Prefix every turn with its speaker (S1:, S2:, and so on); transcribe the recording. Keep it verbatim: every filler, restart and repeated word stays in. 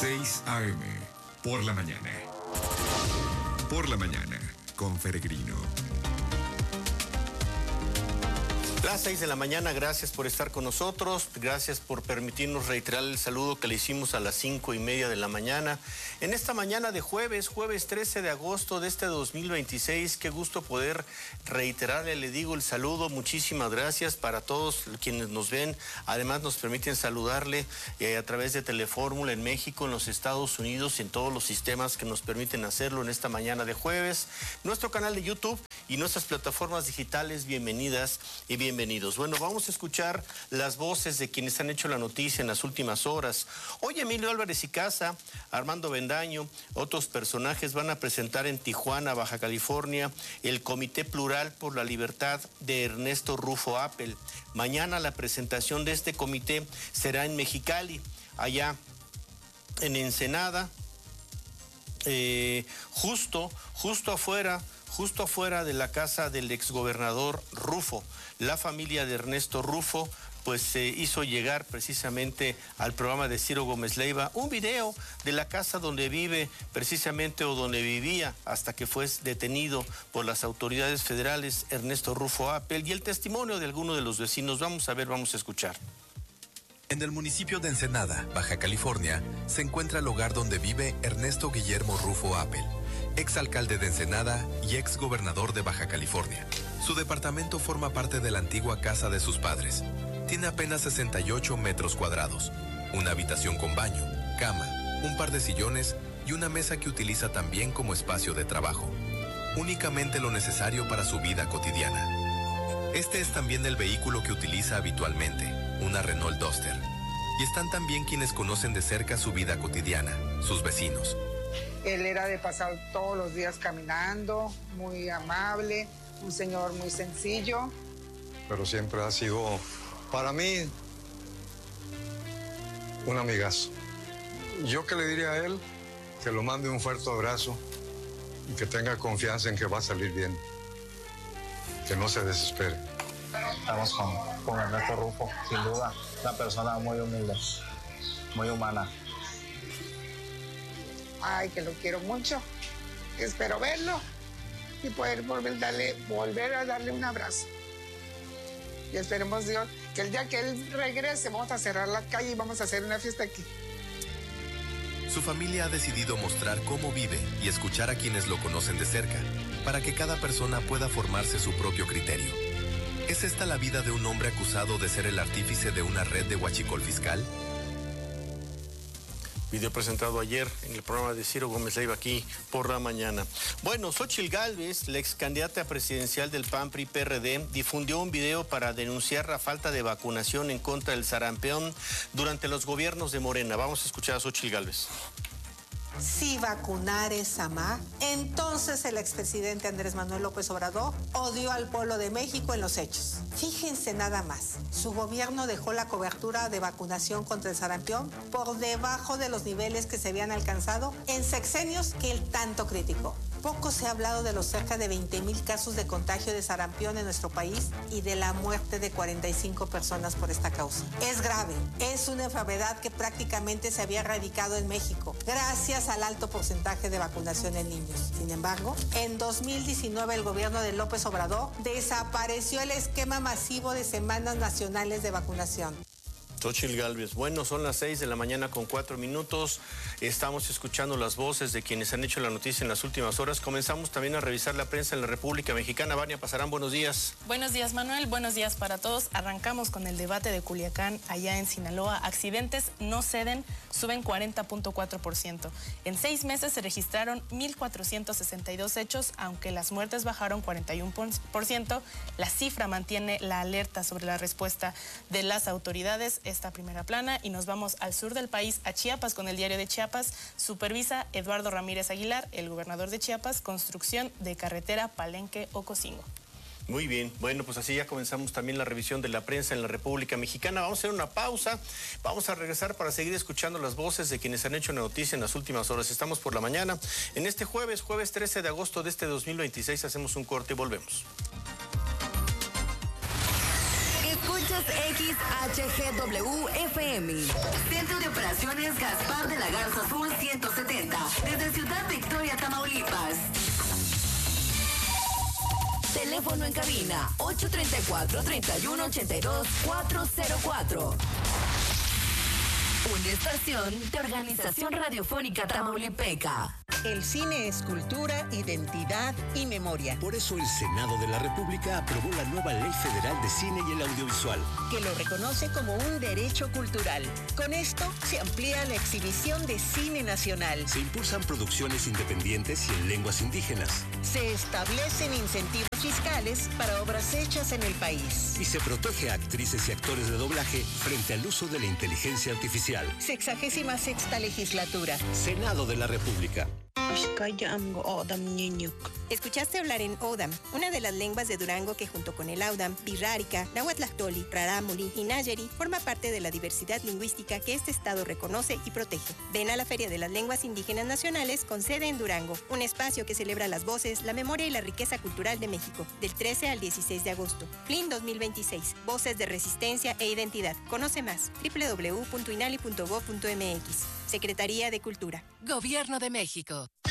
S1: seis a eme, por la mañana. Por la mañana, con Peregrino.
S2: Las seis de la mañana, gracias por estar con nosotros, gracias por permitirnos reiterar el saludo que le hicimos a las cinco y media de la mañana. En esta mañana de jueves, jueves trece de agosto de este dos mil veintiséis, qué gusto poder reiterarle, le digo el saludo, muchísimas gracias para todos quienes nos ven, además nos permiten saludarle eh, a través de Telefórmula en México, en los Estados Unidos, en todos los sistemas que nos permiten hacerlo en esta mañana de jueves, nuestro canal de YouTube y nuestras plataformas digitales, bienvenidas y bienvenidos. Bienvenidos. Bueno, vamos a escuchar las voces de quienes han hecho la noticia en las últimas horas. Hoy Emilio Álvarez y Casa, Armando Bendaño, otros personajes van a presentar en Tijuana, Baja California, el Comité Plural por la Libertad de Ernesto Rufo Appel. Mañana la presentación de este comité será en Mexicali, allá en Ensenada, eh, justo, justo afuera, justo afuera de la casa del exgobernador Rufo. La familia de Ernesto Rufo pues se eh, hizo llegar precisamente al programa de Ciro Gómez Leiva un video de la casa donde vive precisamente o donde vivía hasta que fue detenido por las autoridades federales Ernesto Rufo Appel y el testimonio de algunos de los vecinos. Vamos a ver, vamos a escuchar.
S3: En el municipio de Ensenada, Baja California, se encuentra el hogar donde vive Ernesto Guillermo Rufo Appel, exalcalde de Ensenada y exgobernador de Baja California. Su departamento forma parte de la antigua casa de sus padres. Tiene apenas sesenta y ocho metros cuadrados, una habitación con baño, cama, un par de sillones y una mesa que utiliza también como espacio de trabajo. Únicamente lo necesario para su vida cotidiana. Este es también el vehículo que utiliza habitualmente, una Renault Duster. Y están también quienes conocen de cerca su vida cotidiana, sus vecinos.
S4: Él era de pasar todos los días caminando, muy amable, un señor muy sencillo.
S5: Pero siempre ha sido, para mí, un amigazo. Yo que le diría a él que lo mande un fuerte abrazo y que tenga confianza en que va a salir bien. Que no se desespere.
S6: Estamos con, con Ernesto Rufo, sin duda, una persona muy humilde, muy humana.
S4: Ay, que lo quiero mucho, que espero verlo y poder volver, darle, volver a darle un abrazo. Y esperemos, Dios, que el día que él regrese vamos a cerrar la calle y vamos a hacer una fiesta aquí.
S3: Su familia ha decidido mostrar cómo vive y escuchar a quienes lo conocen de cerca, para que cada persona pueda formarse su propio criterio. ¿Es esta la vida de un hombre acusado de ser el artífice de una red de huachicol fiscal?
S2: Video presentado ayer en el programa de Ciro Gómez Leiva aquí por la mañana. Bueno, Xóchitl Gálvez, la ex candidata presidencial del P A N P R I P R D, difundió un video para denunciar la falta de vacunación en contra del sarampión durante los gobiernos de Morena. Vamos a escuchar a Xóchitl Gálvez.
S7: Si vacunar es amar, entonces el expresidente Andrés Manuel López Obrador odió al pueblo de México en los hechos. Fíjense nada más, su gobierno dejó la cobertura de vacunación contra el sarampión por debajo de los niveles que se habían alcanzado en sexenios que él tanto criticó. Poco se ha hablado de los cerca de veinte mil casos de contagio de sarampión en nuestro país y de la muerte de cuarenta y cinco personas por esta causa. Es grave, es una enfermedad que prácticamente se había erradicado en México, gracias al alto porcentaje de vacunación en niños. Sin embargo, en dos mil diecinueve el gobierno de López Obrador desapareció el esquema masivo de semanas nacionales de vacunación.
S2: Xóchitl Gálvez. Bueno, son las seis de la mañana con cuatro minutos. Estamos escuchando las voces de quienes han hecho la noticia en las últimas horas. Comenzamos también a revisar la prensa en la República Mexicana. Vania Pasarán, buenos días.
S8: Buenos días, Manuel. Buenos días para todos. Arrancamos con el debate de Culiacán, allá en Sinaloa. Accidentes no ceden, suben cuarenta punto cuatro por ciento. En seis meses se registraron mil cuatrocientos sesenta y dos hechos, aunque las muertes bajaron cuarenta y uno por ciento. La cifra mantiene la alerta sobre la respuesta de las autoridades. Esta primera plana y nos vamos al sur del país, a Chiapas, con el diario de Chiapas. Supervisa Eduardo Ramírez Aguilar, el gobernador de Chiapas, construcción de carretera Palenque-Ocosingo.
S2: Muy bien, bueno, pues así ya comenzamos también la revisión de la prensa en la República Mexicana. Vamos a hacer una pausa, vamos a regresar para seguir escuchando las voces de quienes han hecho la noticia en las últimas horas. Estamos por la mañana. En este jueves, jueves trece de agosto de este dos mil veintiséis, hacemos un corte y volvemos.
S9: Escuchas X H G W F M, Centro de Operaciones Cinepolis Gaspar de la Garza Sur ciento setenta, desde Ciudad Victoria, Tamaulipas. Teléfono en cabina ocho tres cuatro, tres uno ocho dos, cuatro cero cuatro. Una estación de Organización Radiofónica Tamaulipeca.
S10: El cine es cultura, identidad y memoria.
S11: Por eso el Senado de la República aprobó la nueva Ley Federal de Cine y el Audiovisual,
S10: que lo reconoce como un derecho cultural. Con esto se amplía la exhibición de cine nacional.
S11: Se impulsan producciones independientes y en lenguas indígenas.
S10: Se establecen incentivos fiscales para obras hechas en el país.
S11: Y se protege a actrices y actores de doblaje frente al uso de la inteligencia artificial.
S10: Sexagésima sexta legislatura.
S11: Senado de la República.
S12: Escuchaste hablar en Odam, una de las lenguas de Durango que junto con el Audam, Pirrárica, Nahuatlactoli, Rarámuri y Nayeri forma parte de la diversidad lingüística que este estado reconoce y protege. Ven a la Feria de las Lenguas Indígenas Nacionales con sede en Durango, un espacio que celebra las voces, la memoria y la riqueza cultural de México, del trece al dieciséis de agosto. F L I N dos mil veintiséis, Voces de Resistencia e Identidad. Conoce más, doble u doble u doble u punto inali punto gob punto m x. Secretaría de Cultura.
S9: Gobierno de México.